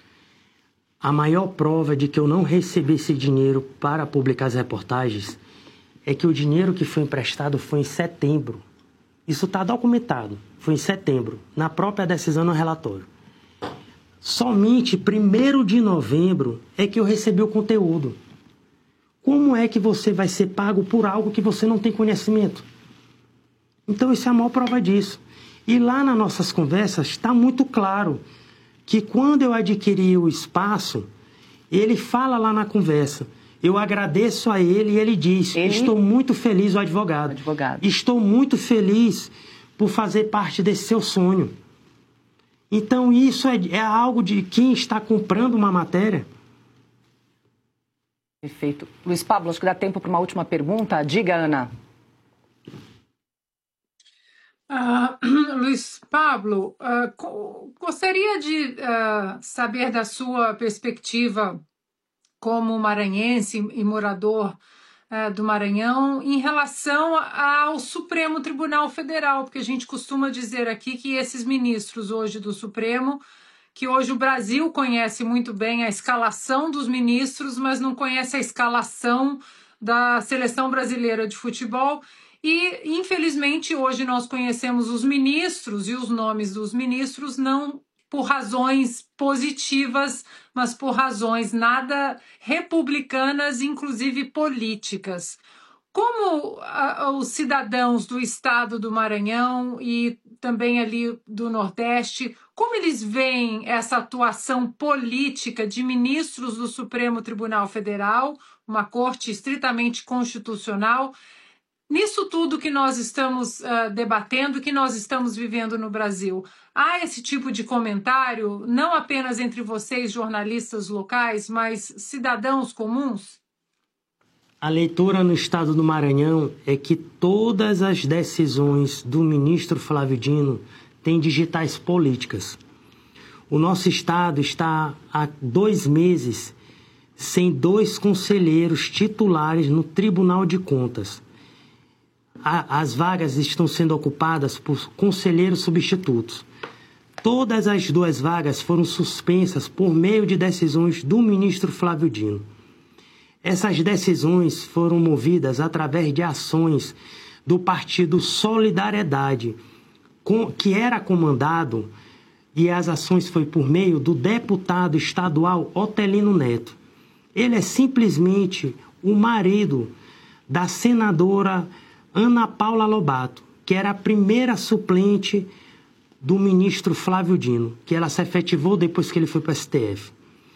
H: A maior prova de que eu não recebi esse dinheiro para publicar as reportagens é que o dinheiro que foi emprestado foi em setembro. Isso está documentado. Foi em setembro, na própria decisão no relatório. Somente primeiro de novembro é que eu recebi o conteúdo. Como é que você vai ser pago por algo que você não tem conhecimento? Então, isso é a maior prova disso. E lá nas nossas conversas está muito claro que quando eu adquiri o espaço, ele fala lá na conversa, eu agradeço a ele e ele diz, ele... estou muito feliz, o advogado,
E: o advogado,
H: estou muito feliz por fazer parte desse seu sonho. Então, isso é, é algo de quem está comprando uma matéria.
E: Perfeito. Luiz Pablo, acho que dá tempo para uma última pergunta. Diga, Ana.
A: Uh, Luiz Pablo, uh, gostaria de uh, saber da sua perspectiva como maranhense e morador uh, do Maranhão em relação ao Supremo Tribunal Federal, porque a gente costuma dizer aqui que esses ministros hoje do Supremo, que hoje o Brasil conhece muito bem a escalação dos ministros, mas não conhece a escalação da seleção brasileira de futebol. E, infelizmente, hoje nós conhecemos os ministros e os nomes dos ministros não por razões positivas, mas por razões nada republicanas, inclusive políticas. Como a, os cidadãos do estado do Maranhão e também ali do Nordeste, como eles veem essa atuação política de ministros do Supremo Tribunal Federal, uma corte estritamente constitucional, nisso tudo que nós estamos uh, debatendo, que nós estamos vivendo no Brasil? Há esse tipo de comentário, não apenas entre vocês, jornalistas locais, mas cidadãos comuns?
H: A leitura no estado do Maranhão é que todas as decisões do ministro Flávio Dino têm digitais políticas. O nosso estado está há dois meses sem dois conselheiros titulares no Tribunal de Contas. As vagas estão sendo ocupadas por conselheiros substitutos. Todas as duas vagas foram suspensas por meio de decisões do ministro Flávio Dino. Essas decisões foram movidas através de ações do partido Solidariedade, que era comandado, e as ações foi por meio do deputado estadual Otelino Neto. Ele é simplesmente o marido da senadora Ana Paula Lobato, que era a primeira suplente do ministro Flávio Dino, que ela se efetivou depois que ele foi para o S T F.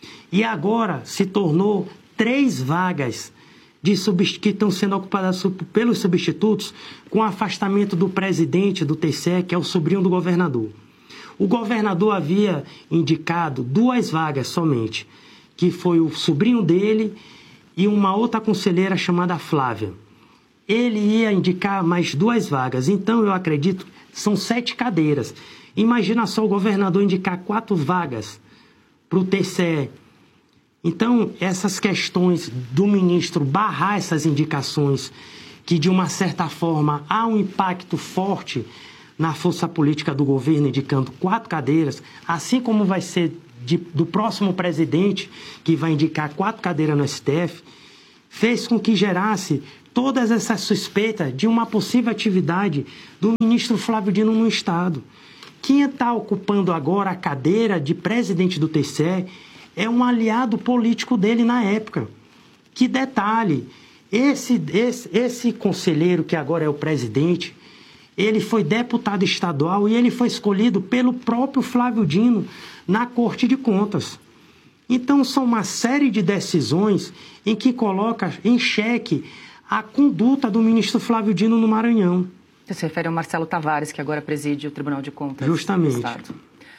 H: E agora se tornou três vagas de subst... que estão sendo ocupadas pelos substitutos com afastamento do presidente do T C E, que é o sobrinho do governador. O governador havia indicado duas vagas somente, que foi o sobrinho dele e uma outra conselheira chamada Flávia. Ele ia indicar mais duas vagas, então eu acredito que são sete cadeiras. Imagina só o governador indicar quatro vagas para o T C E. Então, essas questões do ministro barrar essas indicações, que de uma certa forma há um impacto forte na força política do governo, indicando quatro cadeiras, assim como vai ser de, do próximo presidente, que vai indicar quatro cadeiras no S T F, fez com que gerasse todas essas suspeitas de uma possível atividade do ministro Flávio Dino no Estado. Quem está ocupando agora a cadeira de presidente do T C E é um aliado político dele na época. Que detalhe, esse, esse, esse conselheiro que agora é o presidente, ele foi deputado estadual e ele foi escolhido pelo próprio Flávio Dino na Corte de Contas. Então, são uma série de decisões em que coloca em xeque a conduta do ministro Flávio Dino no Maranhão.
E: Você se refere ao Marcelo Tavares, que agora preside o Tribunal de Contas
H: Justamente.
E: do Estado.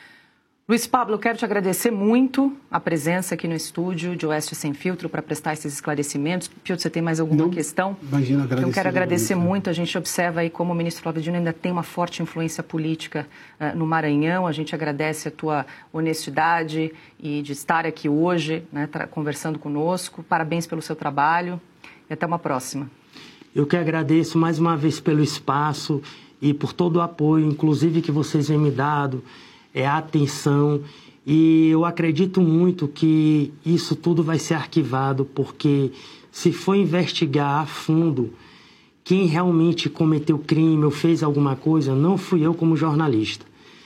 E: Luiz Pablo, eu quero te agradecer muito a presença aqui no estúdio de Oeste Sem Filtro para prestar esses esclarecimentos. Piotr, você tem mais alguma
I: Não,
E: questão?
I: Imagina, agradecer.
E: Eu quero agradecer muito. A gente observa aí como o ministro Flávio Dino ainda tem uma forte influência política uh, no Maranhão. A gente agradece a tua honestidade e de estar aqui hoje, né, conversando conosco. Parabéns pelo seu trabalho e até uma próxima.
H: Eu que agradeço mais uma vez pelo espaço e por todo o apoio, inclusive que vocês têm me dado. É a atenção, e eu acredito muito que isso tudo vai ser arquivado, porque se for investigar a fundo quem realmente cometeu crime ou fez alguma coisa, não fui eu como jornalista.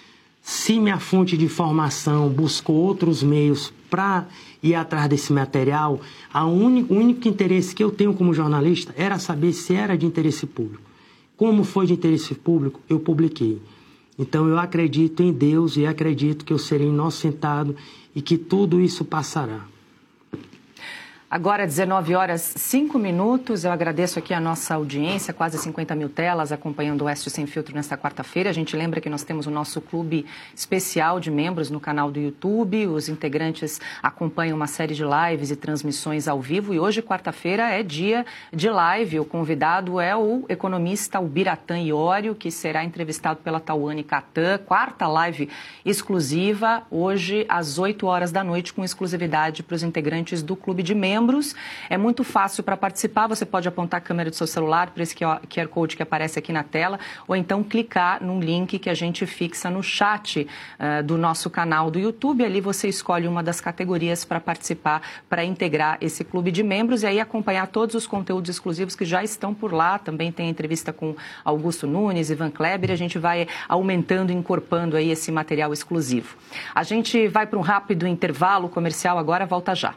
H: Se minha fonte de informação buscou outros meios para ir atrás desse material, a único, o único interesse que eu tenho como jornalista era saber se era de interesse público. Como foi de interesse público, eu publiquei. Então, eu acredito em Deus e acredito que eu serei inocentado e que tudo isso passará.
E: Agora, dezenove horas, cinco minutos. Eu agradeço aqui a nossa audiência, quase cinquenta mil telas acompanhando o Oeste Sem Filtro nesta quarta-feira. A gente lembra que nós temos o nosso clube especial de membros no canal do YouTube. Os integrantes acompanham uma série de lives e transmissões ao vivo. E hoje, quarta-feira, é dia de live. O convidado é o economista Ubiratã Iório, que será entrevistado pela Tawane Catan. Quarta live exclusiva, hoje às oito horas da noite, com exclusividade para os integrantes do clube de membros. É muito fácil para participar, você pode apontar a câmera do seu celular para esse Q R Code que aparece aqui na tela, ou então clicar num link que a gente fixa no chat uh, do nosso canal do YouTube. Ali você escolhe uma das categorias para participar, para integrar esse clube de membros e aí acompanhar todos os conteúdos exclusivos que já estão por lá. Também tem entrevista com Augusto Nunes, Ivan Kleber, a gente vai aumentando e incorporando aí esse material exclusivo. A gente vai para um rápido intervalo comercial agora, volta já.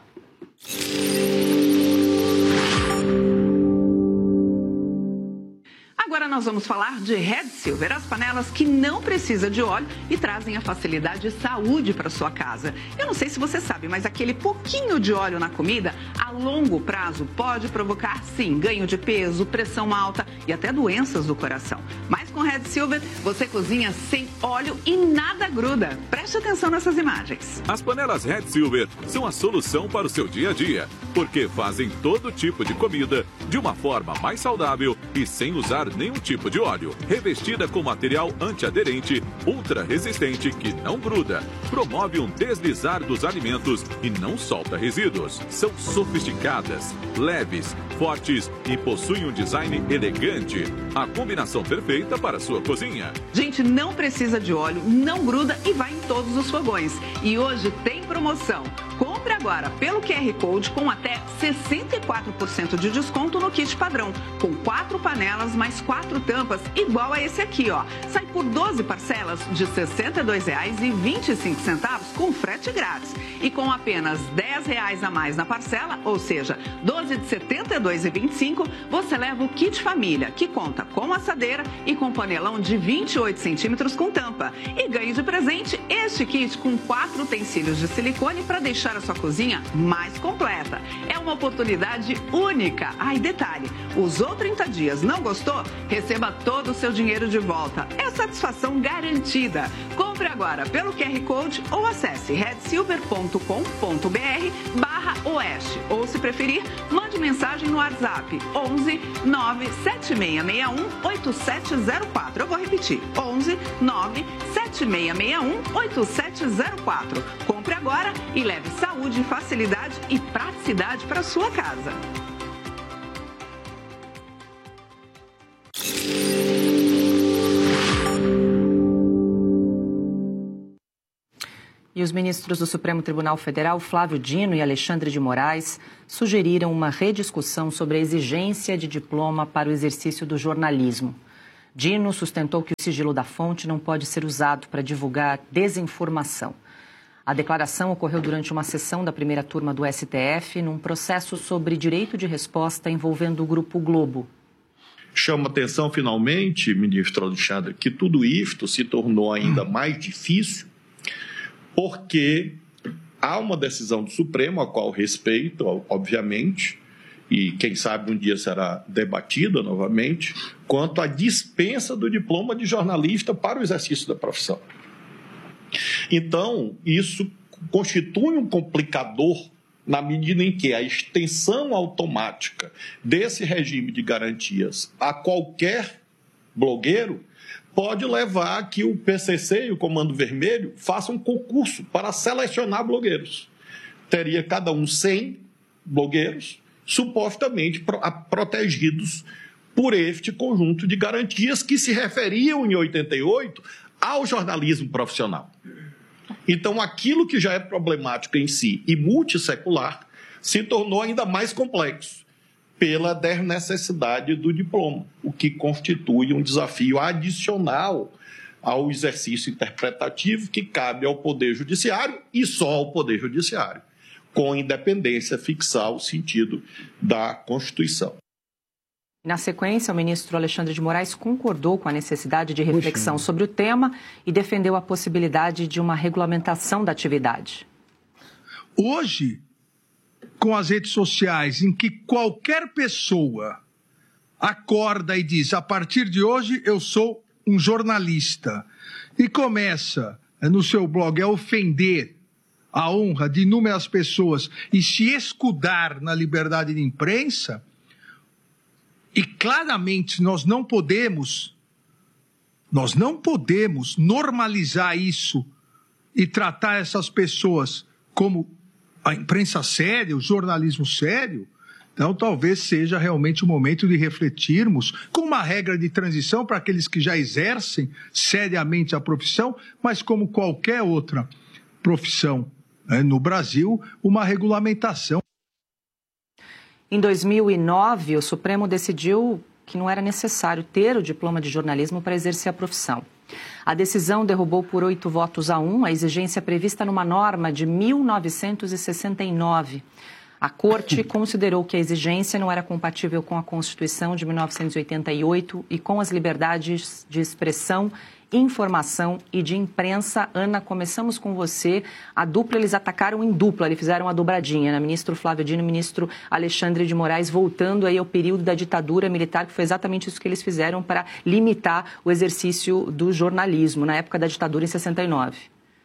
J: Agora nós vamos falar de Red Silver, as panelas que não precisam de óleo e trazem a facilidade e saúde para sua casa. Eu não sei se você sabe, mas aquele pouquinho de óleo na comida, a longo prazo, pode provocar, sim, ganho de peso, pressão alta e até doenças do coração. Mas com Red Silver, você cozinha sem óleo e nada gruda. Preste atenção nessas imagens.
K: As panelas Red Silver são a solução para o seu dia a dia, porque fazem todo tipo de comida de uma forma mais saudável e sem usar nenhum tipo de óleo. Revestida com material antiaderente, ultra resistente que não gruda, promove um deslizar dos alimentos e não solta resíduos. São sofisticadas, leves, fortes e possuem um design elegante. A combinação perfeita para para a sua cozinha.
J: Gente, não precisa de óleo, não gruda e vai em todos os fogões. E hoje tem promoção. Compre agora pelo Q R Code com até sessenta e quatro por cento de desconto no kit padrão, com quatro panelas mais quatro tampas, igual a esse aqui, ó. Sai por doze parcelas de sessenta e dois reais e vinte e cinco centavos com frete grátis. E com apenas dez reais a mais na parcela, ou seja, doze de setenta e dois reais e vinte e cinco centavos, você leva o kit família, que conta com assadeira e com panelão de vinte e oito centímetros com tampa. E ganhe de presente este kit com quatro utensílios de silicone para deixar a sua cozinha mais completa. É uma oportunidade única. Ah, e detalhe, usou trinta dias, não gostou? Receba todo o seu dinheiro de volta. É satisfação garantida. Compre agora pelo Q R Code ou acesse red silver ponto com ponto b r barra oeste. Ou, se preferir, mande mensagem no WhatsApp onze nove sete seis seis um oito sete zero quatro. Eu vou repetir, onze nove sete seis seis um oito sete zero quatro. Compre agora e leve saúde, facilidade e praticidade para sua casa.
E: E os ministros do Supremo Tribunal Federal, Flávio Dino e Alexandre de Moraes, sugeriram uma rediscussão sobre a exigência de diploma para o exercício do jornalismo. Dino sustentou que o sigilo da fonte não pode ser usado para divulgar desinformação. A declaração ocorreu durante uma sessão da primeira turma do S T F, num processo sobre direito de resposta envolvendo o Grupo Globo.
L: Chama atenção, finalmente, ministro Alexandre, que tudo isto se tornou ainda mais difícil porque há uma decisão do Supremo, a qual respeito, obviamente, e quem sabe um dia será debatida novamente, quanto à dispensa do diploma de jornalista para o exercício da profissão. Então, isso constitui um complicador na medida em que a extensão automática desse regime de garantias a qualquer blogueiro pode levar a que o P C C e o Comando Vermelho façam um concurso para selecionar blogueiros. Teria cada um cem blogueiros supostamente protegidos por este conjunto de garantias que se referiam em oitenta e oito ao jornalismo profissional. Então, aquilo que já é problemático em si e multissecular se tornou ainda mais complexo pela desnecessidade do diploma, o que constitui um desafio adicional ao exercício interpretativo que cabe ao Poder Judiciário e só ao Poder Judiciário, com independência fixar o sentido da Constituição.
E: Na sequência, o ministro Alexandre de Moraes concordou com a necessidade de reflexão Puxa. sobre o tema e defendeu a possibilidade de uma regulamentação da atividade.
M: Hoje, com as redes sociais, em que qualquer pessoa acorda e diz, a partir de hoje eu sou um jornalista, e começa no seu blog a ofender a honra de inúmeras pessoas e se escudar na liberdade de imprensa, e claramente nós não podemos, nós não podemos normalizar isso e tratar essas pessoas como a imprensa séria, o jornalismo sério. Então, talvez seja realmente o momento de refletirmos com uma regra de transição para aqueles que já exercem seriamente a profissão, mas como qualquer outra profissão, né, no Brasil, uma regulamentação.
E: Em dois mil e nove, o Supremo decidiu que não era necessário ter o diploma de jornalismo para exercer a profissão. A decisão derrubou por oito votos a um a exigência prevista numa norma de mil novecentos e sessenta e nove. A Corte considerou que a exigência não era compatível com a Constituição de mil novecentos e oitenta e oito e com as liberdades de expressão, informação e de imprensa. Ana, começamos com você. A dupla, eles atacaram em dupla, eles fizeram a dobradinha, né? Ministro Flávio Dino e ministro Alexandre de Moraes, voltando aí ao período da ditadura militar, que foi exatamente isso que eles fizeram para limitar o exercício do jornalismo, na época da ditadura em sessenta e nove.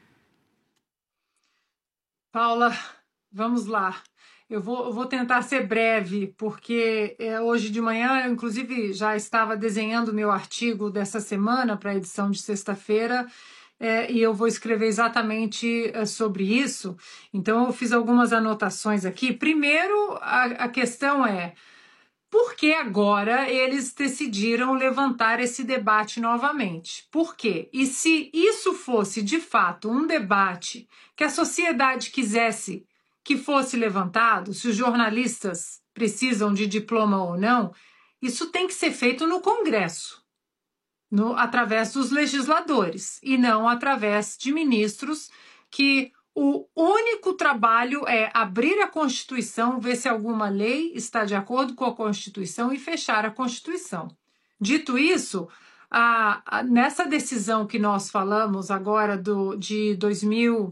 A: Paula, vamos lá. Eu vou, eu vou tentar ser breve, porque é, hoje de manhã eu, inclusive, já estava desenhando o meu artigo dessa semana para a edição de sexta-feira, é, e eu vou escrever exatamente é, sobre isso. Então, eu fiz algumas anotações aqui. Primeiro, a, a questão é, Por que agora eles decidiram levantar esse debate novamente? Por quê? E se isso fosse, de fato, um debate que a sociedade quisesse que fosse levantado, se os jornalistas precisam de diploma ou não, isso tem que ser feito no Congresso, no, através dos legisladores, e não através de ministros que o único trabalho é abrir a Constituição, ver se alguma lei está de acordo com a Constituição e fechar a Constituição. Dito isso, a, a, nessa decisão que nós falamos agora do, de dois mil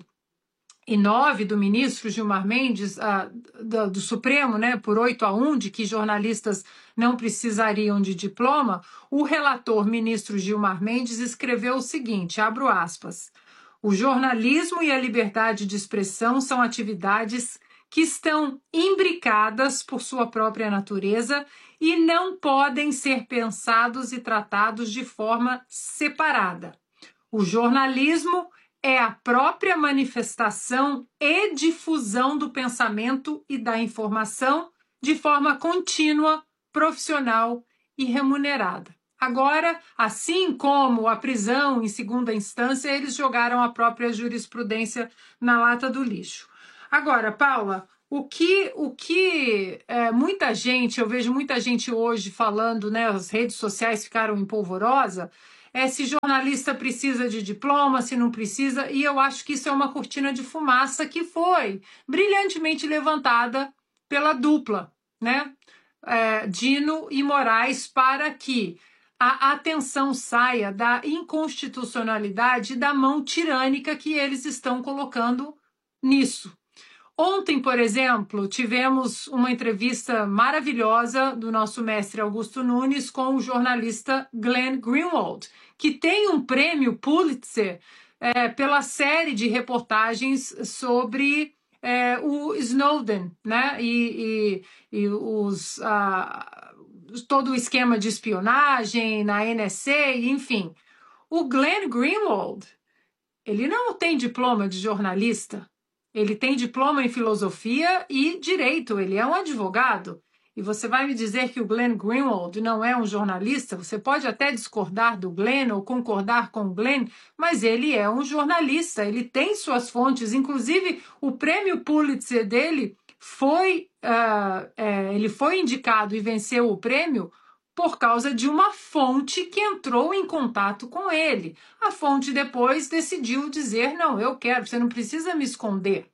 A: e nove do ministro Gilmar Mendes, a, do, do Supremo, né, por oito a um, de que jornalistas não precisariam de diploma, o relator ministro Gilmar Mendes escreveu o seguinte, abro aspas, o jornalismo e a liberdade de expressão são atividades que estão imbricadas por sua própria natureza e não podem ser pensados e tratados de forma separada. O jornalismo é a própria manifestação e difusão do pensamento e da informação de forma contínua, profissional e remunerada. Agora, assim como a prisão em segunda instância, eles jogaram a própria jurisprudência na lata do lixo. Agora, Paula, o que, o que é, muita gente, eu vejo muita gente hoje falando, né, as redes sociais ficaram em polvorosa, é se jornalista precisa de diploma, se não precisa, e eu acho que isso é uma cortina de fumaça que foi brilhantemente levantada pela dupla, né, é, Dino e Moraes, para que a atenção saia da inconstitucionalidade da mão tirânica que eles estão colocando nisso. Ontem, por exemplo, tivemos uma entrevista maravilhosa do nosso mestre Augusto Nunes com o jornalista Glenn Greenwald, que tem um prêmio Pulitzer é, pela série de reportagens sobre é, o Snowden, né? E, e, e os... Uh, todo o esquema de espionagem na N S A, enfim. O Glenn Greenwald, ele não tem diploma de jornalista, ele tem diploma em filosofia e direito, ele é um advogado. E você vai me dizer que o Glenn Greenwald não é um jornalista? Você pode até discordar do Glenn ou concordar com o Glenn, mas ele é um jornalista, ele tem suas fontes, inclusive o prêmio Pulitzer dele foi, uh, é, ele foi indicado e venceu o prêmio por causa de uma fonte que entrou em contato com ele. A fonte depois decidiu dizer, não, eu quero, você não precisa me esconder.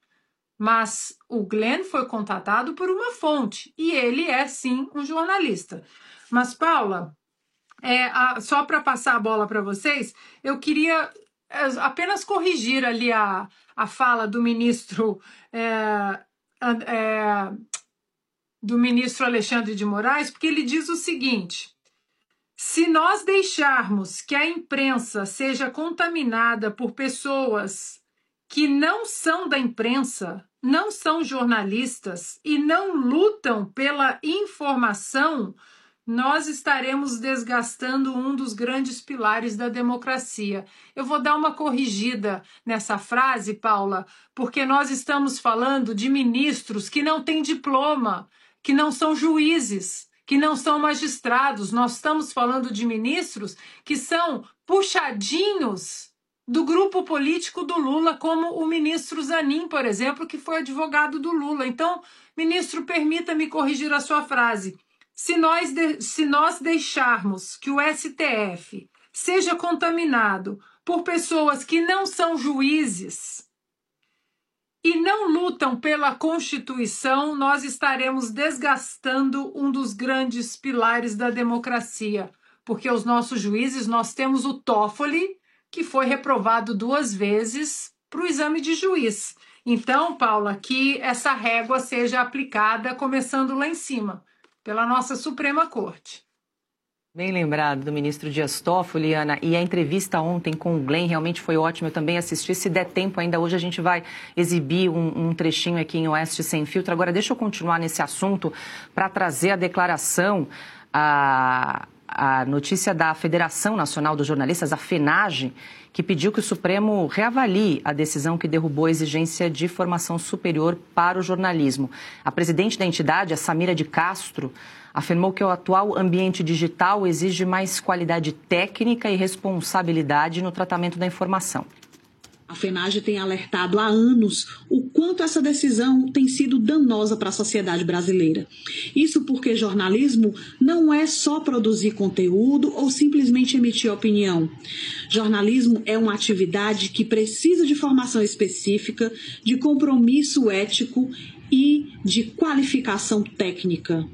A: Mas o Glenn foi contatado por uma fonte e ele é, sim, um jornalista. Mas, Paula, é, a, só para passar a bola para vocês, eu queria apenas corrigir ali a, a fala do ministro... É, É, do ministro Alexandre de Moraes, porque ele diz o seguinte, se nós deixarmos que a imprensa seja contaminada por pessoas que não são da imprensa, não são jornalistas e não lutam pela informação, nós estaremos desgastando um dos grandes pilares da democracia. Eu vou dar uma corrigida nessa frase, Paula, porque nós estamos falando de ministros que não têm diploma, que não são juízes, que não são magistrados. Nós estamos falando de ministros que são puxadinhos do grupo político do Lula, como o ministro Zanin, por exemplo, que foi advogado do Lula. Então, ministro, permita-me corrigir a sua frase. Se nós, de, se nós deixarmos que o S T F seja contaminado por pessoas que não são juízes e não lutam pela Constituição, nós estaremos desgastando um dos grandes pilares da democracia. Porque os nossos juízes, nós temos o Toffoli, que foi reprovado duas vezes para o exame de juiz. Então, Paula, que essa régua seja aplicada começando lá em cima, pela nossa Suprema Corte.
E: Bem lembrado do ministro Dias Toffoli, Ana, e a entrevista ontem com o Glenn realmente foi ótima, eu também assisti, se der tempo ainda hoje a gente vai exibir um, um trechinho aqui em Oeste Sem Filtro. Agora deixa eu continuar nesse assunto para trazer a declaração, a, a notícia da Federação Nacional dos Jornalistas, a FENAGE, que pediu que o Supremo reavalie a decisão que derrubou a exigência de formação superior para o jornalismo. A presidente da entidade, a Samira de Castro, afirmou que o atual ambiente digital exige mais qualidade técnica e responsabilidade no tratamento da informação.
N: A FENAGE tem alertado há anos o quanto essa decisão tem sido danosa para a sociedade brasileira. Isso porque jornalismo não é só produzir conteúdo ou simplesmente emitir opinião. Jornalismo é uma atividade que precisa de formação específica, de compromisso ético e de qualificação técnica.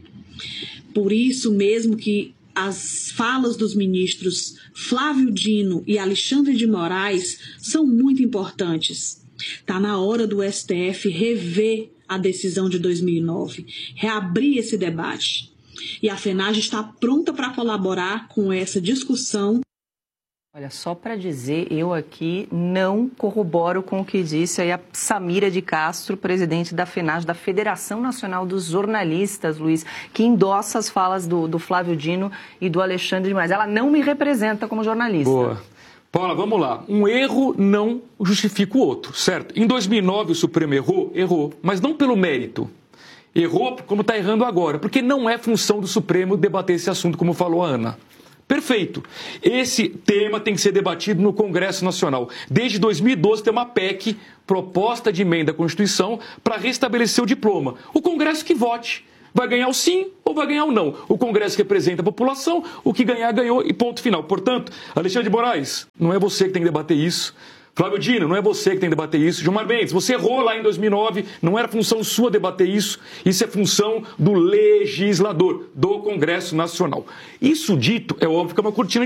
N: Por isso mesmo que as falas dos ministros Flávio Dino e Alexandre de Moraes são muito importantes. Está na hora do S T F rever a decisão de dois mil e nove, reabrir esse debate. E a FENAGE está pronta para colaborar com essa discussão.
E: Olha, só para dizer, eu aqui não corroboro com o que disse aí a Samira de Castro, presidente da FENAGE, da Federação Nacional dos Jornalistas, Luiz, que endossa as falas do, do Flávio Dino e do Alexandre de Moraes. Ela não me representa como jornalista.
C: Boa. Paula, vamos lá. Um erro não justifica o outro, certo? Em dois mil e nove o Supremo errou? Errou, mas não pelo mérito. Errou como está errando agora, porque não é função do Supremo debater esse assunto, como falou a Ana. Perfeito. Esse tema tem que ser debatido no Congresso Nacional. Desde dois mil e doze tem uma P E C, proposta de emenda à Constituição, para restabelecer o diploma. O Congresso que vote. Vai ganhar o sim ou vai ganhar o não. O Congresso representa a população, o que ganhar, ganhou e ponto final. Portanto, Alexandre de Moraes, não é você que tem que debater isso. Flávio Dino, não é você que tem que debater isso. Gilmar Mendes, você errou lá em dois mil e nove, não era função sua debater isso. Isso é função do legislador, do Congresso Nacional. Isso dito, é óbvio que é uma cortina